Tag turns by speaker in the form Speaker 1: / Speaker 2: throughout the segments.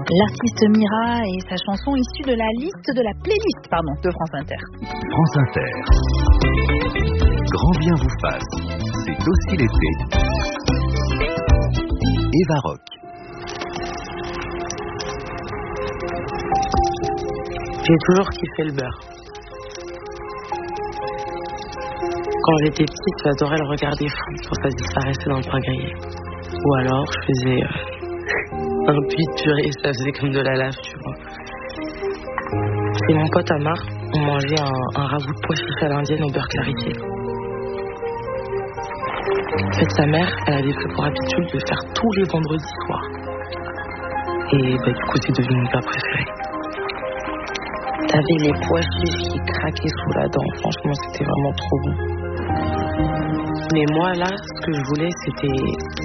Speaker 1: L'artiste Mira et sa chanson issue de la playlist de France Inter.
Speaker 2: France Inter. Grand bien vous fasse. C'est aussi l'été. Eva Rock.
Speaker 3: J'ai toujours kiffé le beurre. Quand j'étais petite, j'adorais le regarder fondre quand ça disparaissait dans le pain grillé. Ou alors, je faisais un puits de purée, ça faisait comme de la lave, tu vois. Et mon pote Amar, on mangeait un ragoût de pois chiches à l'indienne au beurre clarifié. En fait, sa mère, elle avait pris pour habitude de faire tous les vendredis soirs. Et du coup, c'est devenu mon plat préféré. T'avais les pois chiches qui craquaient sous la dent. Franchement, c'était vraiment trop bon. Mais moi, là, ce que je voulais, c'était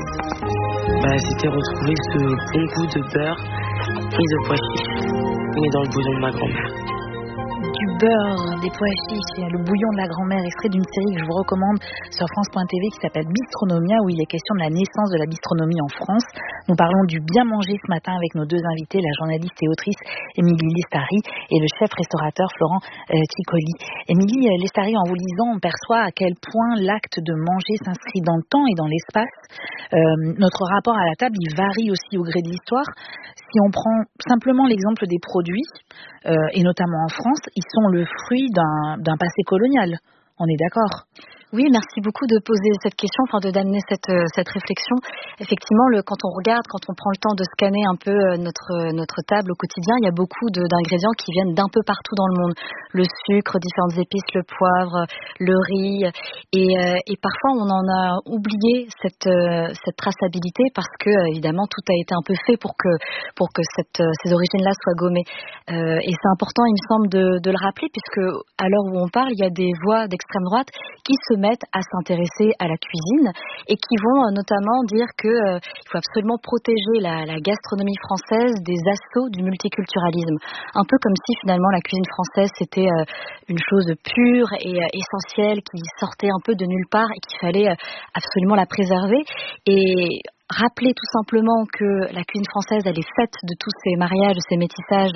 Speaker 3: retrouver ce bon goût de beurre et de pois chiches, mais dans le bouillon de ma grand-mère.
Speaker 1: Du beurre, des pois chiches, le bouillon de la grand-mère, extrait d'une série que je vous recommande sur France.tv qui s'appelle Bistronomia, où il est question de la naissance de la bistronomie en France. Nous parlons du bien manger ce matin avec nos deux invités, la journaliste et autrice Émilie Lestari et le chef restaurateur Florent Ticoli. Émilie Lestari, en vous lisant, on perçoit à quel point l'acte de manger s'inscrit dans le temps et dans l'espace. Notre rapport à la table, il varie aussi au gré de l'histoire. Si on prend simplement l'exemple des produits, et notamment en France, ils sont le fruit d'un passé colonial. On est d'accord ?
Speaker 4: Oui, merci beaucoup de poser cette question, d'amener cette réflexion. Effectivement, quand on regarde, quand on prend le temps de scanner un peu notre table au quotidien, il y a beaucoup d'ingrédients qui viennent d'un peu partout dans le monde. Le sucre, différentes épices, le poivre, le riz, et parfois on en a oublié cette traçabilité parce que évidemment tout a été un peu fait pour que ces origines-là soient gommées. Et c'est important, il me semble, de le rappeler, puisque à l'heure où on parle, il y a des voix d'extrême droite qui se mettent à s'intéresser à la cuisine et qui vont notamment dire que il faut absolument protéger la gastronomie française des assauts du multiculturalisme. Un peu comme si finalement la cuisine française c'était une chose pure et essentielle qui sortait un peu de nulle part et qu'il fallait absolument la préserver. Et rappeler tout simplement que la cuisine française, elle est faite de tous ces mariages, de ces métissages,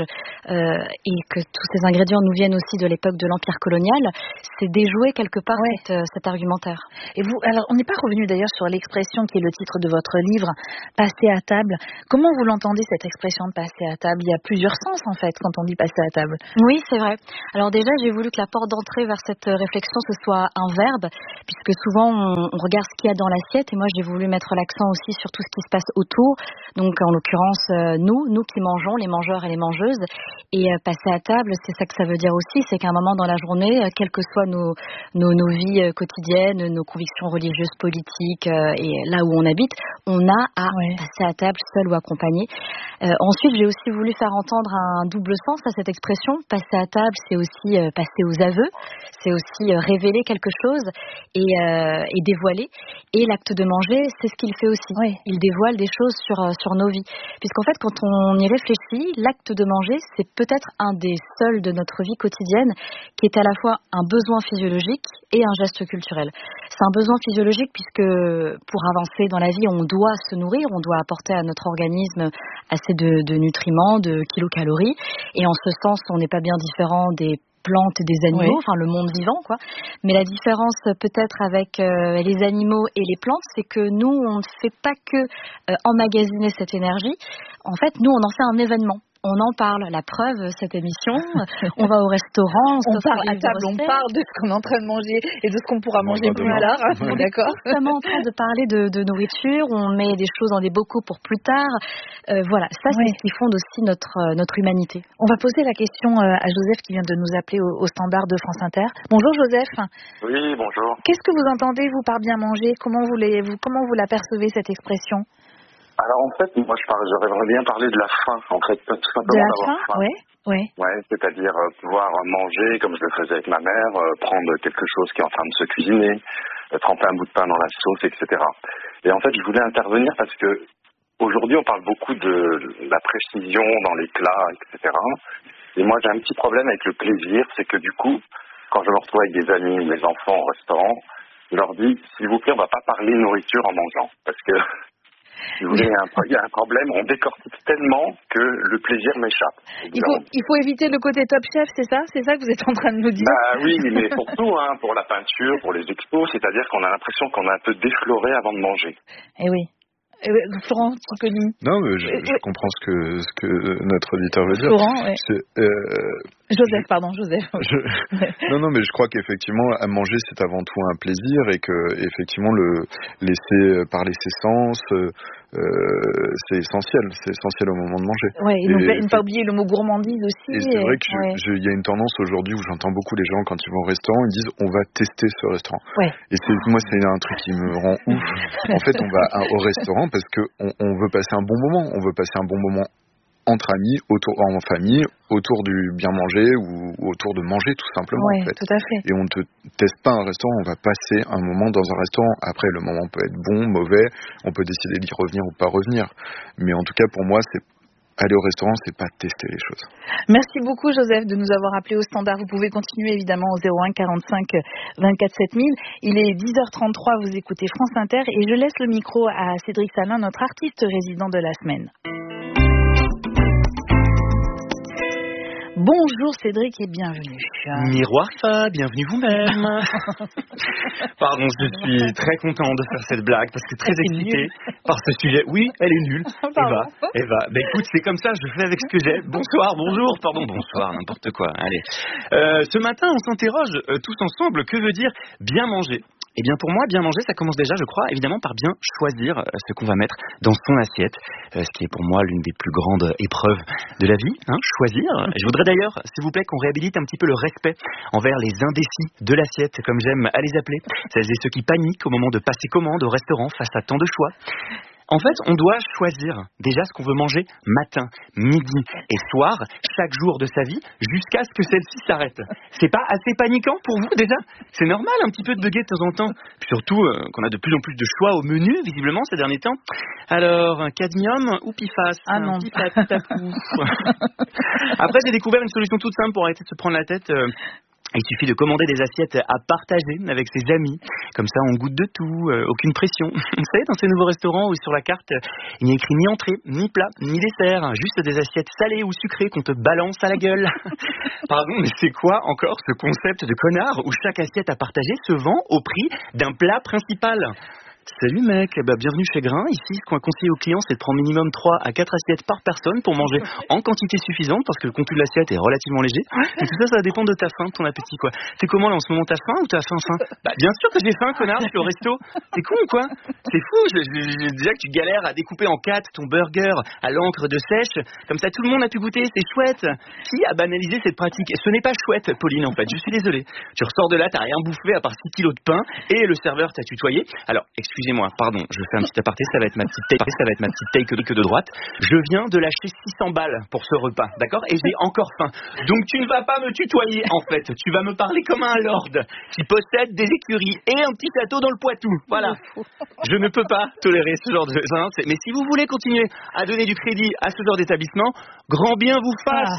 Speaker 4: et que tous ces ingrédients nous viennent aussi de l'époque de l'Empire colonial, c'est déjouer quelque part cet argumentaire.
Speaker 1: Et vous, alors, on n'est pas revenu d'ailleurs sur l'expression qui est le titre de votre livre, passer à table. Comment vous l'entendez, cette expression de passer à table ? Il y a plusieurs sens en fait quand on dit passer à table.
Speaker 4: Oui, c'est vrai. Alors déjà, j'ai voulu que la porte d'entrée vers cette réflexion, ce soit un verbe, puisque souvent on regarde ce qu'il y a dans l'assiette, et moi j'ai voulu mettre l'accent aussi sur tout ce qui se passe autour, donc en l'occurrence nous qui mangeons, les mangeurs et les mangeuses, et passer à table, c'est ça que ça veut dire aussi, c'est qu'à un moment dans la journée, quelles que soient nos vies quotidiennes, nos convictions religieuses, politiques, et là où on habite, on a à passer à table seul ou accompagné. Ensuite, j'ai aussi voulu faire entendre un double sens à cette expression. Passer à table, c'est aussi passer aux aveux, c'est aussi révéler quelque chose et dévoiler. Et l'acte de manger, c'est ce qu'il fait aussi. Oui. Il dévoile des choses sur nos vies. Puisqu'en fait, quand on y réfléchit, l'acte de manger, c'est peut-être un des seuls de notre vie quotidienne qui est à la fois un besoin physiologique et un geste culturel. C'est un besoin physiologique puisque pour avancer dans la vie, on doit se nourrir, on doit apporter à notre organisme assez de nutriments, de kilocalories. Et en ce sens, on n'est pas bien différent des plantes et des animaux, enfin le monde vivant, quoi. Mais la différence peut-être avec les animaux et les plantes, c'est que nous, on ne fait pas que emmagasiner cette énergie. En fait, nous, on en fait un événement. On en parle, la preuve, cette émission, on va au restaurant,
Speaker 1: on parle à table, on parle de ce qu'on est en train de manger et de ce qu'on pourra manger plus tard.
Speaker 4: On est constamment en train de parler de nourriture, on met des choses dans des bocaux pour plus tard. Voilà, ça c'est ce qui fonde aussi notre humanité.
Speaker 1: On va poser la question à Joseph qui vient de nous appeler au standard de France Inter. Bonjour Joseph.
Speaker 5: Oui, bonjour.
Speaker 1: Qu'est-ce que vous entendez, vous, par bien manger ? Comment vous l'apercevez, cette expression ?
Speaker 5: Alors en fait, moi j'aurais bien parlé de la faim, en fait, tout simplement
Speaker 1: de la
Speaker 5: d'avoir faim.
Speaker 1: Oui.
Speaker 5: Ouais, c'est-à-dire pouvoir manger comme je le faisais avec ma mère, prendre quelque chose qui est en train de se cuisiner, tremper un bout de pain dans la sauce, etc. Et en fait, je voulais intervenir parce que aujourd'hui, on parle beaucoup de la précision dans les plats, etc. Et moi, j'ai un petit problème avec le plaisir, c'est que du coup, quand je me retrouve avec des amis ou mes enfants au restaurant, je leur dis, s'il vous plaît, on va pas parler nourriture en mangeant, parce que Si vous voulez, il y a un problème, on décortique tellement que le plaisir m'échappe.
Speaker 1: Il faut éviter le côté Top Chef, c'est ça que vous êtes en train de nous dire?
Speaker 5: Oui, mais pour tout, pour la peinture, pour les expos, c'est-à-dire qu'on a l'impression qu'on a un peu défloré avant de manger.
Speaker 1: Eh oui. Florent Cicconi.
Speaker 6: Non, mais je comprends ce que notre auditeur veut dire.
Speaker 1: Florent, oui. Joseph.
Speaker 6: Non, mais je crois qu'effectivement, à manger, c'est avant tout un plaisir et que, effectivement, le laisser parler ses sens, c'est essentiel au moment de manger.
Speaker 1: Ouais, et ne pas oublier le mot gourmandise aussi.
Speaker 6: Et c'est vrai qu'il y a une tendance aujourd'hui où j'entends beaucoup les gens quand ils vont au restaurant, ils disent on va tester ce restaurant. Ouais. Et moi, c'est un truc qui me rend ouf. En fait, on va au restaurant parce que on veut passer un bon moment. On veut passer un bon moment entre amis, en famille, autour du bien manger ou autour de manger tout simplement.
Speaker 1: Oui,
Speaker 6: en fait.
Speaker 1: Tout à fait.
Speaker 6: Et on ne te teste pas un restaurant, on va passer un moment dans un restaurant. Après, le moment peut être bon, mauvais, on peut décider d'y revenir ou pas revenir. Mais en tout cas, pour moi, aller au restaurant, c'est pas tester les choses.
Speaker 1: Merci beaucoup Joseph de nous avoir appelé au standard. Vous pouvez continuer évidemment au 01 45 24 7000. Il est 10h33, vous écoutez France Inter et je laisse le micro à Cédric Salin, notre artiste résident de la semaine. Bonjour Cédric et bienvenue.
Speaker 7: Miroir Fa, bienvenue vous-même. Pardon, je suis très content de faire cette blague parce que très excité par ce sujet. Oui, elle est nulle. Eva. Écoute, c'est comme ça, je fais avec ce que j'ai. Bonsoir, n'importe quoi. Allez. Ce matin, on s'interroge tous ensemble, que veut dire bien manger ? Eh bien pour moi, bien manger, ça commence déjà, je crois, évidemment par bien choisir ce qu'on va mettre dans son assiette, ce qui est pour moi l'une des plus grandes épreuves de la vie, choisir. Je voudrais d'ailleurs, s'il vous plaît, qu'on réhabilite un petit peu le respect envers les indécis de l'assiette, comme j'aime à les appeler, celles et ceux qui paniquent au moment de passer commande au restaurant face à tant de choix. En fait, on doit choisir déjà ce qu'on veut manger matin, midi et soir, chaque jour de sa vie, jusqu'à ce que celle-ci s'arrête. C'est pas assez paniquant pour vous déjà ? C'est normal un petit peu de bugger de temps en temps. Puis surtout qu'on a de plus en plus de choix au menu, visiblement, ces derniers temps. Alors, cadmium ou PFAS ?
Speaker 1: Ah non,
Speaker 7: Après, j'ai découvert une solution toute simple pour arrêter de se prendre la tête. Il suffit de commander des assiettes à partager avec ses amis. Comme ça, on goûte de tout, aucune pression. Vous savez, dans ces nouveaux restaurants où sur la carte, il n'y a écrit ni entrée, ni plat, ni dessert. Juste des assiettes salées ou sucrées qu'on te balance à la gueule. Pardon, mais c'est quoi encore ce concept de connard où chaque assiette à partager se vend au prix d'un plat principal ? Salut mec, bienvenue chez Grain. Ici, ce qu'on a conseillé aux clients, c'est de prendre minimum 3 à 4 assiettes par personne pour manger en quantité suffisante parce que le contenu de l'assiette est relativement léger. Et tout ça, ça dépend de ta faim, de ton appétit, quoi. C'est comment là en ce moment, t'as faim ou t'as faim ? Bien sûr que j'ai faim, connard, je suis au resto. T'es con ou quoi ? C'est fou, déjà que tu galères à découper en 4 ton burger à l'encre de sèche. Comme ça, tout le monde a pu goûter, c'est chouette. Qui a banalisé cette pratique ? Ce n'est pas chouette, Pauline, en fait, je suis désolé. Tu ressors de là, t'as rien bouffé à part 6 kilos de pain et le serveur t'a tutoyé. Alors, excusez-moi, pardon, je fais un petit aparté, ça va être ma petite take de droite. Je viens de lâcher 600 balles pour ce repas, d'accord ? Et j'ai encore faim. Donc tu ne vas pas me tutoyer, en fait. Tu vas me parler comme un lord qui possède des écuries et un petit château dans le Poitou. Voilà. Je ne peux pas tolérer ce genre de... Mais si vous voulez continuer à donner du crédit à ce genre d'établissement, grand bien vous fasse.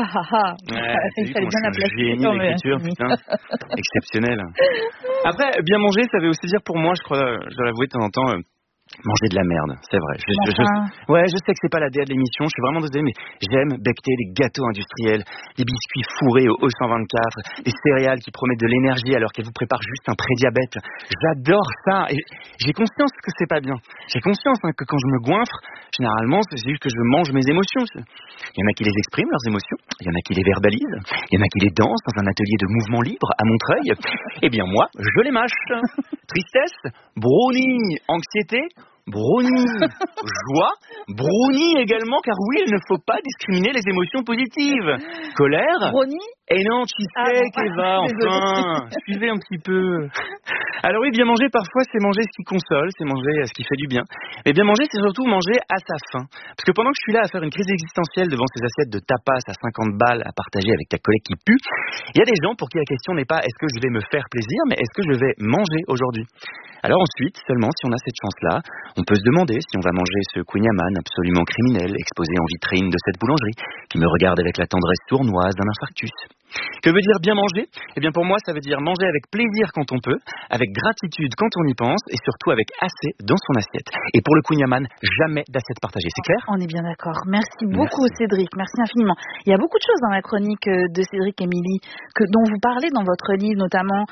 Speaker 1: Il fallait bien la placer.
Speaker 7: Génie l'écriture, putain. Exceptionnel. Après, bien manger, ça veut aussi dire pour moi, je crois, je dois l'avouer de temps en temps, manger de la merde, c'est vrai. Je sais que c'est pas la DA de l'émission, je suis vraiment désolé, mais j'aime becter les gâteaux industriels, les biscuits fourrés au E124, les céréales qui promettent de l'énergie alors qu'elles vous préparent juste un prédiabète. J'adore ça et j'ai conscience que c'est pas bien. J'ai conscience que quand je me goinfre, généralement, c'est juste que je mange mes émotions. Il y en a qui les expriment, leurs émotions, il y en a qui les verbalisent, il y en a qui les dansent dans un atelier de mouvement libre à Montreuil. Eh bien moi, je les mâche. Tristesse, brownie, anxiété, brownie, joie, brownie également, car oui, il ne faut pas discriminer les émotions positives. Colère,
Speaker 1: brownie.
Speaker 7: Et non, cheesecake, Eva, enfin, suivez un petit peu. Alors oui, bien manger, parfois, c'est manger ce qui console, c'est manger ce qui fait du bien. Mais bien manger, c'est surtout manger à sa faim. Parce que pendant que je suis là à faire une crise existentielle devant ces assiettes de tapas à 50 balles à partager avec ta collègue qui pue, il y a des gens pour qui la question n'est pas est-ce que je vais me faire plaisir, mais est-ce que je vais manger aujourd'hui ? Alors ensuite, seulement si on a cette chance-là, on peut se demander si on va manger ce Queen Yaman absolument criminel exposé en vitrine de cette boulangerie qui me regarde avec la tendresse sournoise d'un infarctus. Que veut dire bien manger ? Eh bien pour moi, ça veut dire manger avec plaisir quand on peut, avec gratitude quand on y pense et surtout avec assez dans son assiette. Et pour le Kouign Amann, jamais d'assiette partagée, c'est clair ?
Speaker 1: On est bien d'accord. Merci beaucoup Cédric, merci infiniment. Il y a beaucoup de choses dans la chronique de Cédric Émilie dont vous parlez dans votre livre, notamment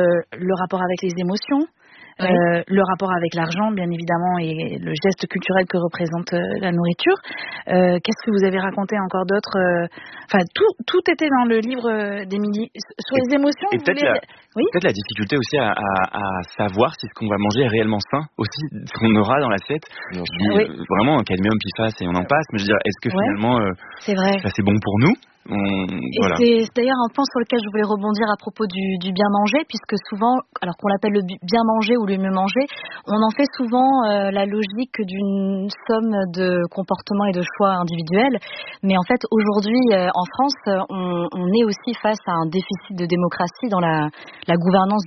Speaker 1: le rapport avec les émotions. Oui. Le rapport avec l'argent, bien évidemment, et le geste culturel que représente la nourriture. Qu'est-ce que vous avez raconté encore d'autre ? Enfin, tout était dans le livre d'Émilie. Sur les émotions,
Speaker 7: et peut-être la difficulté aussi à savoir si ce qu'on va manger est réellement sain, aussi ce qu'on aura dans l'assiette. Vraiment, un cadmium, PFAS et on en passe. Mais je veux dire, est-ce que finalement,
Speaker 4: c'est vrai.
Speaker 7: Ça c'est bon pour nous ?
Speaker 4: Voilà. Et c'est d'ailleurs un point sur lequel je voulais rebondir à propos du bien manger, puisque souvent, alors qu'on l'appelle le bien manger ou le mieux manger, on en fait souvent la logique d'une somme de comportements et de choix individuels. Mais en fait, aujourd'hui, en France, on est aussi face à un déficit de démocratie dans la gouvernance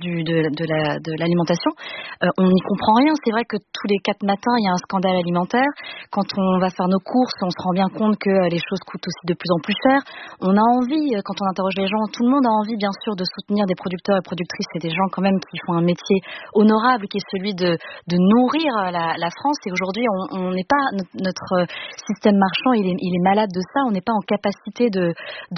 Speaker 4: de l'alimentation. On n'y comprend rien. C'est vrai que tous les 4 matins, il y a un scandale alimentaire. Quand on va faire nos courses, on se rend bien compte que les choses coûtent aussi de plus en plus cher. On a envie, quand on interroge les gens, tout le monde a envie bien sûr de soutenir des producteurs et productrices et des gens quand même qui font un métier honorable qui est celui de nourrir la France. Et aujourd'hui, on n'est pas, notre système marchand, il est malade de ça. On n'est pas en capacité de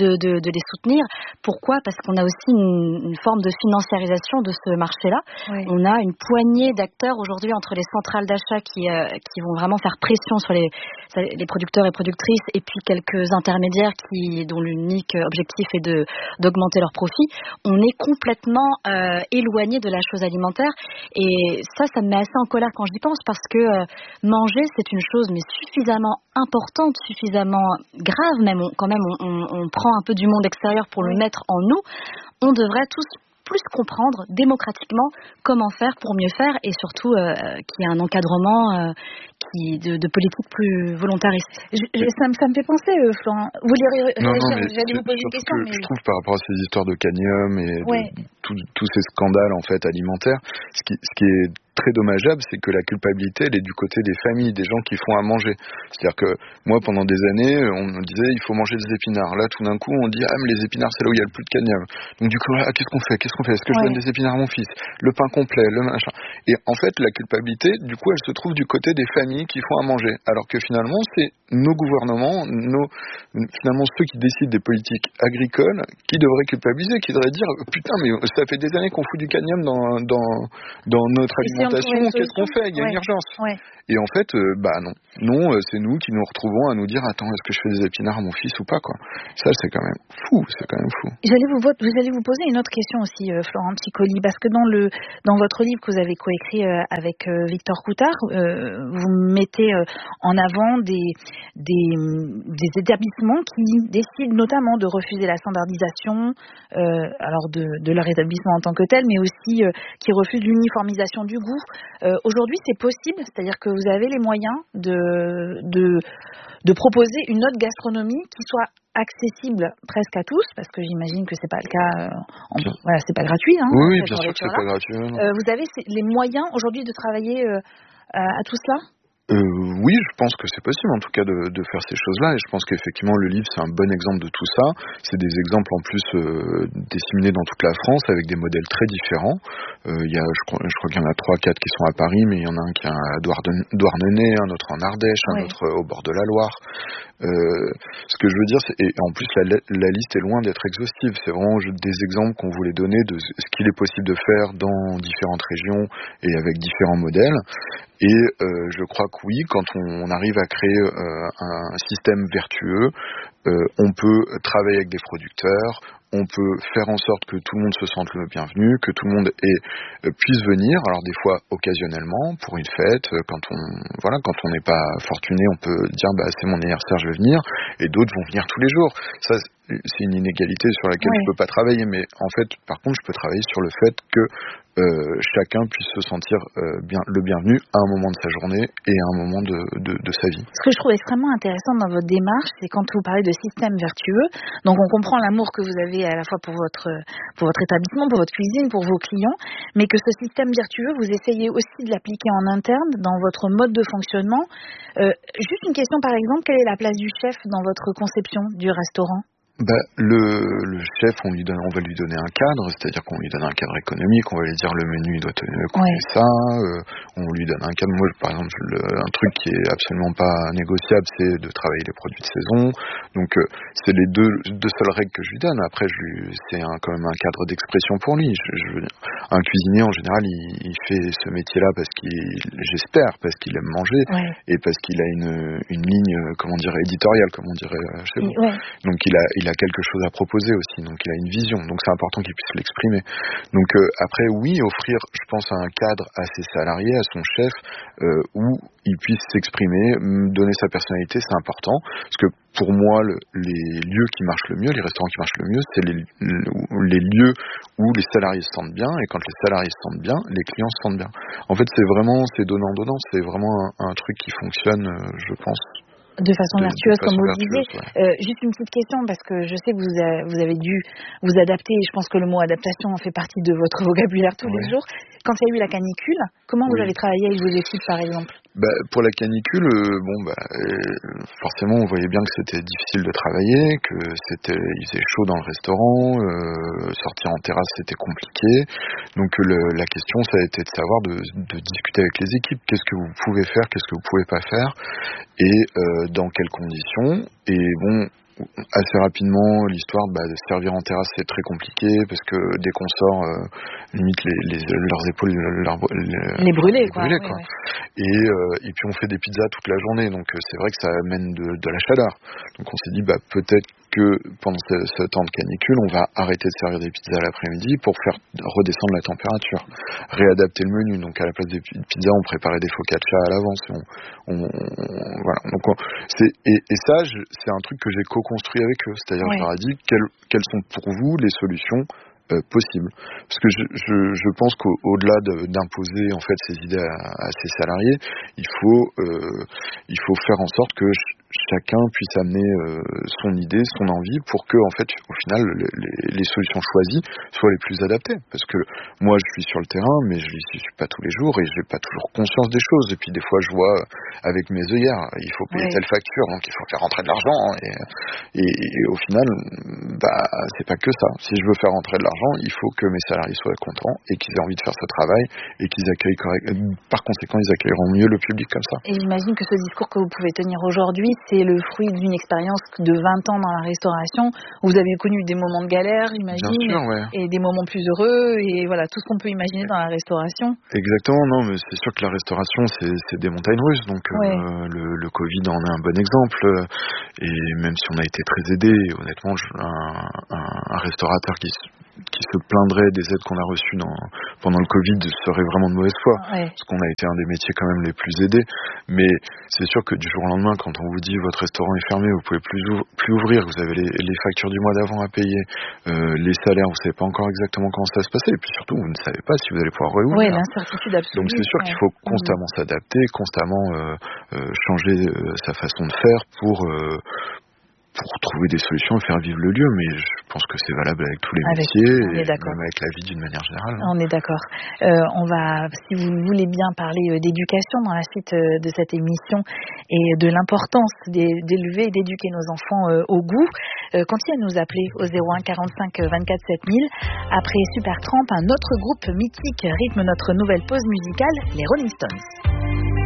Speaker 4: les soutenir. Pourquoi ? Parce qu'on a aussi une forme de financiarisation de ce marché-là. Oui. On a une poignée d'acteurs aujourd'hui entre les centrales d'achat qui vont vraiment faire pression sur les producteurs et productrices et puis quelques intermédiaires dont l'unique objectif est d'augmenter leurs profits. On est complètement éloigné de la chose alimentaire et ça me met assez en colère quand j'y pense parce que manger c'est une chose mais suffisamment importante, suffisamment grave même. Quand même on prend un peu du monde extérieur pour le mettre en nous. On devrait tous plus comprendre démocratiquement comment faire pour mieux faire et surtout qu'il y ait un encadrement de politique plus volontariste.
Speaker 1: Ça me fait penser, Florent. Vous voulez réagir ? J'allais vous poser une question.
Speaker 6: Mais... Je trouve par rapport à ces histoires de cadmium et tous ces scandales en fait alimentaires, ce qui est très dommageable, c'est que la culpabilité, elle est du côté des familles, des gens qui font à manger. C'est-à-dire que moi, pendant des années, on me disait il faut manger des épinards. Là, tout d'un coup, on dit mais les épinards, c'est là où il y a le plus de cadmium. Donc du coup, qu'est-ce qu'on fait ? Est-ce que je donne des épinards à mon fils ? Le pain complet, le machin. Et en fait, la culpabilité, du coup, elle se trouve du côté des familles qui font à manger. Alors que finalement, c'est nos gouvernements, finalement ceux qui décident des politiques agricoles, qui devraient culpabiliser, qui devraient dire putain, mais ça fait des années qu'on fout du cadmium dans notre alimentation. Qu'est-ce qu'on fait ? Il y a une urgence. Et en fait, non, c'est nous qui nous retrouvons à nous dire attends, est-ce que je fais des épinards à mon fils ou pas quoi ? Ça, c'est quand même fou.
Speaker 1: Vous allez vous poser une autre question aussi, Florent Piccoli, parce que dans votre livre que vous avez coécrit avec Victor Coutard, vous mettez en avant des établissements qui décident notamment de refuser la standardisation, alors de leur établissement en tant que tel, mais aussi qui refusent l'uniformisation du goût. Aujourd'hui, c'est possible, c'est-à-dire que vous avez les moyens de proposer une autre gastronomie qui soit accessible presque à tous, parce que j'imagine que c'est pas le cas. C'est pas gratuit. Hein,
Speaker 6: oui, bien sûr que c'est pas gratuit.
Speaker 1: Vous avez les moyens aujourd'hui de travailler à tout cela ?
Speaker 6: Oui, je pense que c'est possible en tout cas de faire ces choses-là et je pense qu'effectivement le livre c'est un bon exemple de tout ça. C'est des exemples en plus disséminés dans toute la France avec des modèles très différents. Il y a, je crois qu'il y en a 3-4 qui sont à Paris, mais il y en a un qui est à Douarnenez, un autre en Ardèche, un autre au bord de la Loire. Ce que je veux dire, et en plus la liste est loin d'être exhaustive. C'est vraiment des exemples qu'on voulait donner de ce qu'il est possible de faire dans différentes régions et avec différents modèles. Et je crois que oui, quand on arrive à créer un système vertueux, on peut travailler avec des producteurs, on peut faire en sorte que tout le monde se sente le bienvenu, que tout le monde puisse venir. Alors des fois occasionnellement pour une fête, quand on n'est pas fortuné, on peut dire c'est mon anniversaire, je vais venir, et d'autres vont venir tous les jours. Ça c'est une inégalité sur laquelle je peux pas travailler, mais en fait par contre je peux travailler sur le fait que chacun puisse se sentir le bienvenu à un moment de sa journée et à un moment de sa vie.
Speaker 1: Ce que je trouve extrêmement intéressant dans votre démarche, c'est quand vous parlez de système vertueux, donc on comprend l'amour que vous avez à la fois pour votre établissement, pour votre cuisine, pour vos clients, mais que ce système vertueux, vous essayez aussi de l'appliquer en interne dans votre mode de fonctionnement. Juste une question par exemple, quelle est la place du chef dans votre conception du restaurant ?
Speaker 6: Le chef, on va lui donner un cadre, c'est-à-dire qu'on lui donne un cadre économique, on va lui dire le menu il doit coûter ça, on lui donne un cadre. Moi, par exemple, un truc qui est absolument pas négociable, c'est de travailler les produits de saison. Donc, c'est les deux seules règles que je lui donne. Après, c'est quand même un cadre d'expression pour lui. Un cuisinier, en général, il fait ce métier-là parce qu'il aime manger et parce qu'il a une ligne, éditoriale, comme on dirait chez vous. Donc, il a quelque chose à proposer aussi, donc il a une vision, donc c'est important qu'il puisse l'exprimer. Donc après, oui, offrir, je pense, un cadre à ses salariés, à son chef, où il puisse s'exprimer, donner sa personnalité, c'est important, parce que pour moi, les lieux qui marchent le mieux, les restaurants qui marchent le mieux, c'est les lieux où les salariés se sentent bien, et quand les salariés se sentent bien, les clients se sentent bien. En fait, c'est donnant-donnant, c'est vraiment un truc qui fonctionne, je pense,
Speaker 1: de façon vertueuse, comme vous le disiez. Juste une petite question, parce que je sais que vous avez dû vous adapter, et je pense que le mot adaptation en fait partie de votre vocabulaire tous les jours. Quand il y a eu la canicule, comment vous avez travaillé avec vos équipes, par exemple ?
Speaker 6: Pour la canicule, forcément, on voyait bien que c'était difficile de travailler, il faisait chaud dans le restaurant, sortir en terrasse c'était compliqué. Donc la question, ça a été de savoir de discuter avec les équipes. Qu'est-ce que vous pouvez faire, qu'est-ce que vous pouvez pas faire, et dans quelles conditions. Et assez rapidement, l'histoire de servir en terrasse, c'est très compliqué parce que dès qu'on sort, limite leurs épaules
Speaker 1: les brûler, quoi.
Speaker 6: Et puis on fait des pizzas toute la journée, donc c'est vrai que ça amène de la chaleur. Donc on s'est dit peut-être que pendant ce temps de canicule, on va arrêter de servir des pizzas l'après-midi pour faire redescendre la température, réadapter le menu. Donc à la place des pizzas, on préparait des focaccia à l'avance. Voilà. Donc et ça, c'est un truc que j'ai co-construit avec eux. C'est-à-dire, je leur ai dit quelles sont pour vous les solutions possibles. Parce que je pense qu'au-delà d'imposer en fait ces idées à ses salariés, il faut faire en sorte que chacun puisse amener son idée, son envie, pour que en fait au final les solutions choisies soient les plus adaptées. Parce que moi je suis sur le terrain, mais je n'y suis pas tous les jours et j'ai pas toujours conscience des choses. Et puis des fois je vois avec mes œillères, il faut payer telle facture, donc il faut faire rentrer de l'argent. Et au final, c'est pas que ça. Si je veux faire rentrer de l'argent, il faut que mes salariés soient contents et qu'ils aient envie de faire ce travail et qu'ils accueillent correctement. Par conséquent, ils accueilleront mieux le public comme ça.
Speaker 1: Et j'imagine que ce discours que vous pouvez tenir aujourd'hui, c'est le fruit d'une expérience de 20 ans dans la restauration, où vous avez connu des moments de galère, j'imagine,
Speaker 6: bien sûr,
Speaker 1: et des moments plus heureux, et voilà, tout ce qu'on peut imaginer dans la restauration.
Speaker 6: Exactement, non, mais c'est sûr que la restauration, c'est des montagnes russes, donc le Covid en est un bon exemple, et même si on a été très aidé, honnêtement, un restaurateur qui se plaindrait des aides qu'on a reçues pendant le Covid serait vraiment de mauvaise foi, parce qu'on a été un des métiers quand même les plus aidés. Mais c'est sûr que du jour au lendemain, quand on vous dit votre restaurant est fermé, vous pouvez plus ouvrir, vous avez les factures du mois d'avant à payer, les salaires, vous savez pas encore exactement comment ça va se passer, et puis surtout vous ne savez pas si vous allez pouvoir réouvrir.
Speaker 1: Oui, l'incertitude absolue.
Speaker 6: Donc c'est sûr qu'il faut constamment s'adapter, constamment changer sa façon de faire pour trouver des solutions et faire vivre le lieu, mais je pense que c'est valable avec tous les métiers et même avec la vie d'une manière générale.
Speaker 1: On est d'accord. On va, si vous voulez bien, parler d'éducation dans la suite de cette émission et de l'importance d'élever et d'éduquer nos enfants au goût. Continuez à nous appeler au 01 45 24 7000. Après Supertramp, un autre groupe mythique rythme notre nouvelle pause musicale, les Rolling Stones.